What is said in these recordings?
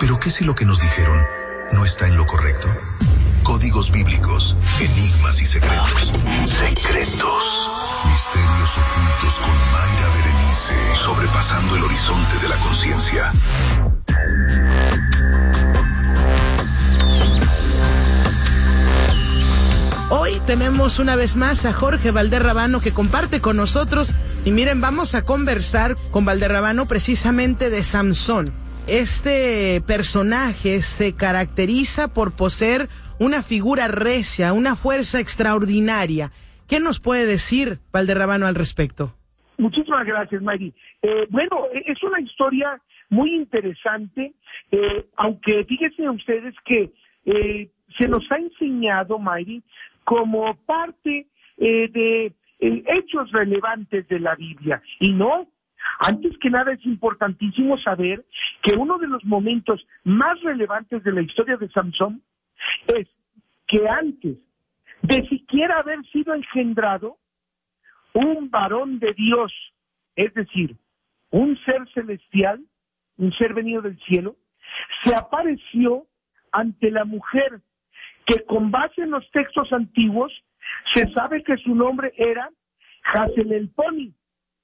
Pero ¿qué si lo que nos dijeron no está en lo correcto? Códigos bíblicos, enigmas y secretos. Secretos. Misterios ocultos con Mayra Berenice. Sobrepasando el horizonte de la conciencia. Hoy tenemos una vez más a Jorge Valderrabano que comparte con nosotros. Y miren, vamos a conversar con Valderrabano precisamente de Samson. Este personaje se caracteriza por poseer una figura recia, una fuerza extraordinaria. ¿Qué nos puede decir Valderrabano al respecto? Muchísimas gracias, Mayri. Bueno, es una historia muy interesante, aunque fíjense ustedes que se nos ha enseñado, Mayri, como parte de hechos relevantes de la Biblia. Y no, antes que nada es importantísimo saber que uno de los momentos más relevantes de la historia de Samson es que antes de siquiera haber sido engendrado, un varón de Dios, es decir, un ser celestial, un ser venido del cielo, se apareció ante la mujer que con base en los textos antiguos se sabe que su nombre era Hazelelponi,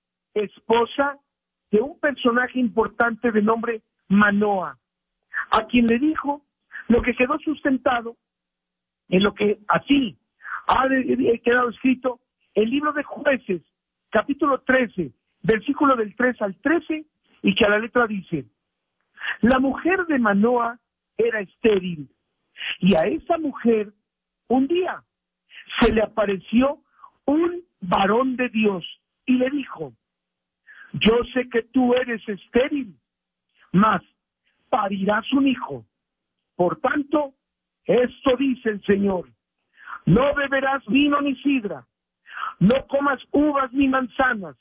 esposa de un personaje importante de nombre Manoa, a quien le dijo lo que quedó sustentado en lo que así ha quedado escrito en el libro de Jueces, capítulo 13, versículo del 3 al 13, y que a la letra dice: la mujer de Manoa era estéril, y a esa mujer un día se le apareció un varón de Dios y le dijo: yo sé que tú eres estéril, mas parirás un hijo. Por tanto, esto dice el Señor: no beberás vino ni sidra, no comas uvas ni manzanas,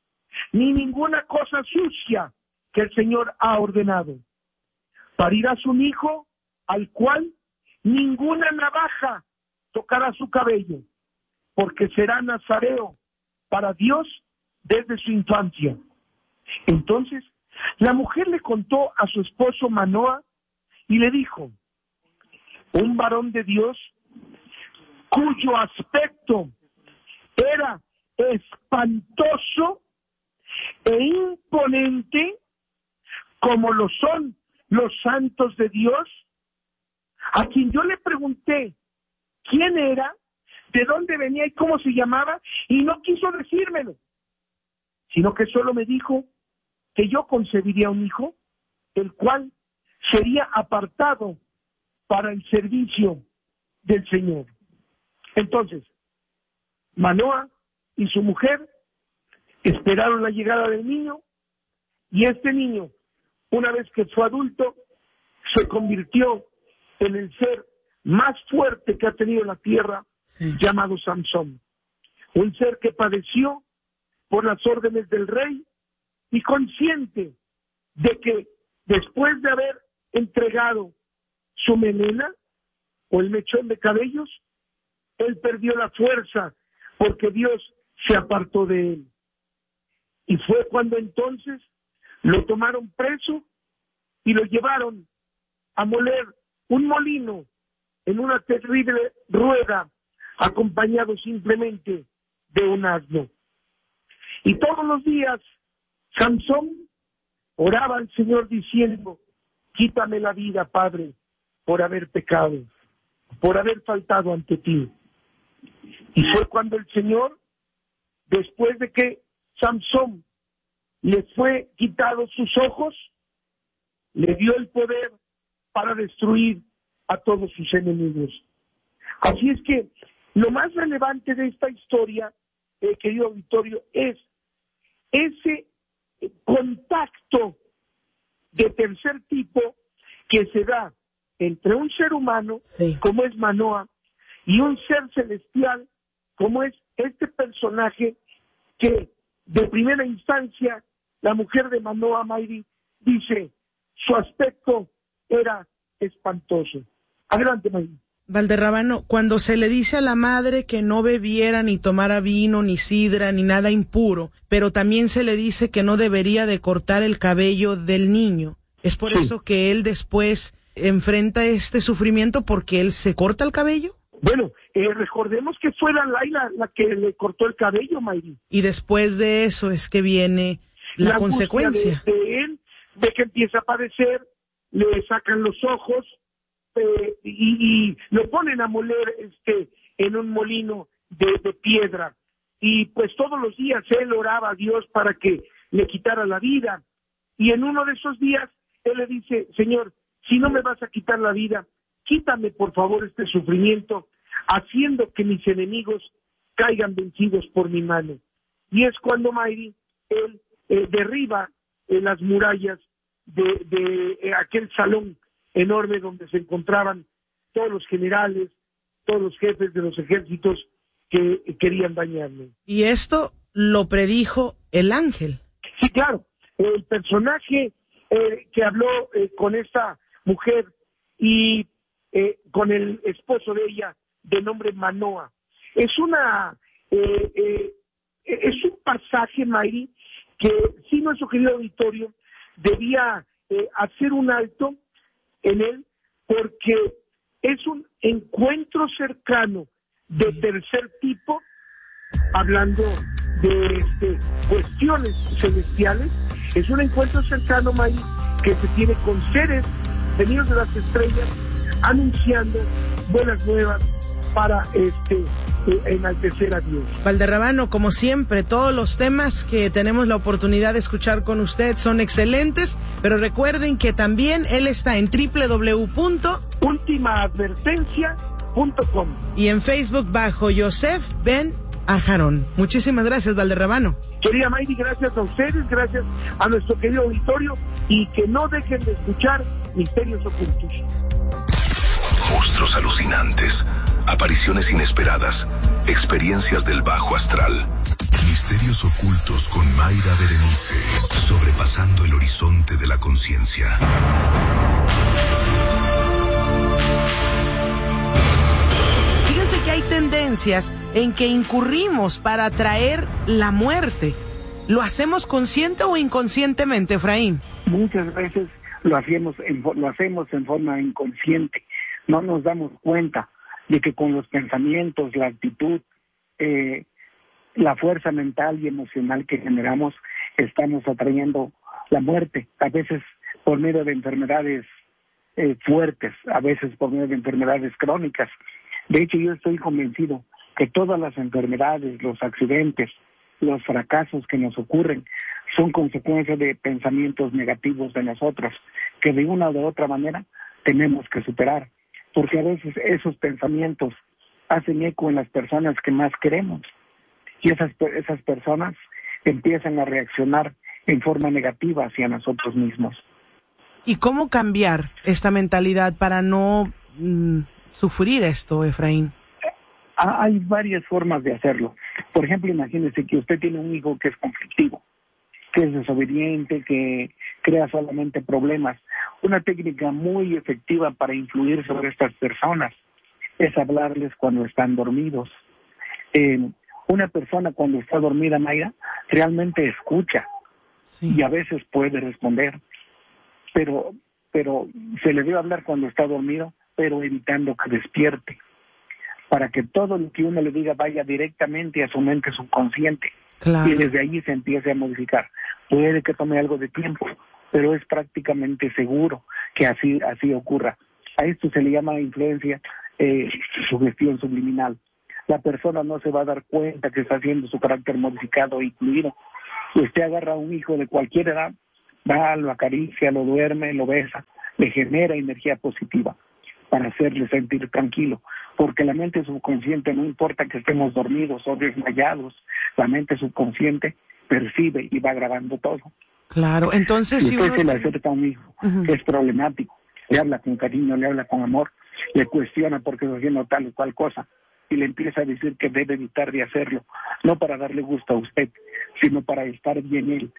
ni ninguna cosa sucia que el Señor ha ordenado. Parirás un hijo al cual ninguna navaja tocará su cabello, porque será nazareo para Dios desde su infancia. Entonces, la mujer le contó a su esposo Manoa y le dijo: un varón de Dios cuyo aspecto era espantoso e imponente como lo son los santos de Dios, a quien yo le pregunté quién era, de dónde venía y cómo se llamaba, y no quiso decírmelo, sino que solo me dijo que yo concebiría un hijo, el cual sería apartado para el servicio del Señor. Entonces, Manoa y su mujer esperaron la llegada del niño, y este niño, una vez que fue adulto, se convirtió en el ser más fuerte que ha tenido la tierra, sí, llamado Samson. Un ser que padeció por las órdenes del rey y consciente de que después de haber entregado su melena o el mechón de cabellos, él perdió la fuerza porque Dios se apartó de él. Y fue cuando entonces lo tomaron preso y lo llevaron a moler un molino en una terrible rueda, acompañado simplemente de un asno. Y todos los días Samson oraba al Señor diciendo: quítame la vida, Padre, por haber pecado, por haber faltado ante ti. Y fue cuando el Señor, después de que Samson le fue quitado sus ojos, le dio el poder para destruir a todos sus enemigos. Así es que lo más relevante de esta historia, querido auditorio, es ese contacto de tercer tipo que se da entre un ser humano, sí, como es Manoa, y un ser celestial, como es este personaje que de primera instancia la mujer de Manoa, Mayri, dice: su aspecto era espantoso. Adelante, Mayri. Valderrabano, cuando se le dice a la madre que no bebiera ni tomara vino, ni sidra, ni nada impuro, pero también se le dice que no debería de cortar el cabello del niño, Es por eso que él después enfrenta este sufrimiento porque él se corta el cabello. Bueno, recordemos que fue la Laila la que le cortó el cabello, Mayri. Y después de eso es que viene la consecuencia. De él, de que empieza a padecer, le sacan los ojos y lo ponen a moler en un molino de piedra. Y pues todos los días él oraba a Dios para que le quitara la vida. Y en uno de esos días él le dice: Señor, si no me vas a quitar la vida, quítame por favor este sufrimiento, haciendo que mis enemigos caigan vencidos por mi mano. Y es cuando, Mayri, él derriba las murallas de aquel salón enorme donde se encontraban todos los generales, todos los jefes de los ejércitos que querían dañarle. Y esto lo predijo el ángel. Sí, claro. El personaje que habló con esta mujer y con el esposo de ella, de nombre Manoa, es un pasaje, Mayri, que sí, nuestro querido auditorio debía hacer un alto en él, porque es un encuentro cercano de tercer tipo, hablando de cuestiones celestiales. Es un encuentro cercano, Mayri, que se tiene con seres venidos de las estrellas, anunciando buenas nuevas para enaltecer a Dios. Valderrabano, como siempre, todos los temas que tenemos la oportunidad de escuchar con usted son excelentes, pero recuerden que también él está en www.ultimaadvertencia.com y en Facebook bajo Yosef Ben Ajarón. Muchísimas gracias, Valderrabano. Querida Mayri, gracias a ustedes, gracias a nuestro querido auditorio, y que no dejen de escuchar Misterios Ocultos. Monstruos alucinantes, apariciones inesperadas, experiencias del bajo astral. Misterios Ocultos con Mayra Berenice, sobrepasando el horizonte de la conciencia. Fíjense que hay tendencias en que incurrimos para atraer la muerte. ¿Lo hacemos consciente o inconscientemente, Efraín? Muchas veces lo hacemos en forma inconsciente. No nos damos cuenta de que con los pensamientos, la actitud, la fuerza mental y emocional que generamos, estamos atrayendo la muerte, a veces por medio de enfermedades fuertes, a veces por medio de enfermedades crónicas. De hecho, yo estoy convencido que todas las enfermedades, los accidentes, los fracasos que nos ocurren son consecuencia de pensamientos negativos de nosotros, que de una u otra manera tenemos que superar, porque a veces esos pensamientos hacen eco en las personas que más queremos, y esas personas empiezan a reaccionar en forma negativa hacia nosotros mismos. ¿Y cómo cambiar esta mentalidad para no sufrir esto, Efraín? Hay varias formas de hacerlo. Por ejemplo, imagínese que usted tiene un hijo que es conflictivo, que es desobediente, que crea solamente problemas. Una técnica muy efectiva para influir sobre estas personas es hablarles cuando están dormidos. Una persona cuando está dormida, Mayra, realmente escucha, sí, y a veces puede responder, pero se le debe hablar cuando está dormido, pero evitando que despierte, para que todo lo que uno le diga vaya directamente a su mente subconsciente. Claro. Y desde ahí se empiece a modificar. Puede que tome algo de tiempo, pero es prácticamente seguro que así ocurra. A esto se le llama influencia, sugestión subliminal. La persona no se va a dar cuenta que está haciendo su carácter modificado e incluido. Usted agarra a un hijo de cualquier edad, va, lo acaricia, lo duerme, lo besa, le genera energía positiva para hacerle sentir tranquilo, porque la mente subconsciente, no importa que estemos dormidos o desmayados, la mente subconsciente percibe y va grabando todo. Claro, entonces si usted se le acerca a un hijo que es problemático, le habla con cariño, le habla con amor, le cuestiona por qué está haciendo tal o cual cosa, y le empieza a decir que debe evitar de hacerlo, no para darle gusto a usted, sino para estar bien él,